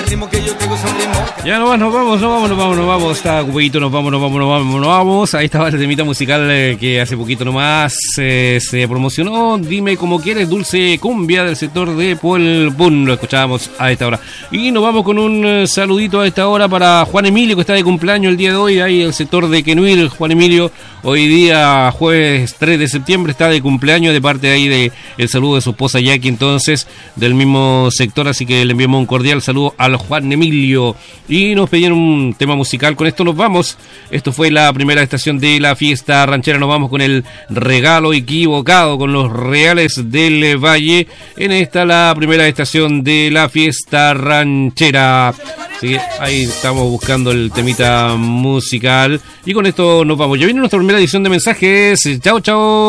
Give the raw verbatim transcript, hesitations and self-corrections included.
Ya no más, nos vamos, nos vamos, nos vamos, nos vamos. Está ocupadito, nos vamos, nos vamos, nos vamos, nos vamos. Ahí estaba el temita musical eh, que hace poquito nomás eh, se promocionó. Dime como quieres, dulce cumbia del sector de Puelpún. Lo escuchábamos a esta hora. Y nos vamos con un eh, saludito a esta hora para Juan Emilio, que está de cumpleaños el día de hoy. Ahí el sector de Quenuil. Juan Emilio, hoy día jueves tres de septiembre, está de cumpleaños, de parte ahí de el saludo de su esposa Jackie, entonces, del mismo sector. Así que le enviamos un cordial saludo al Juan Emilio. Y nos pedían un tema musical. Con esto nos vamos. Esto fue la primera estación de la fiesta ranchera. Nos vamos con el regalo equivocado, con los Reales del Valle. En esta, la primera estación de la fiesta ranchera. Así que ahí estamos buscando el temita musical. Y con esto nos vamos. Ya viene nuestra primera edición de mensajes. Chao, chao.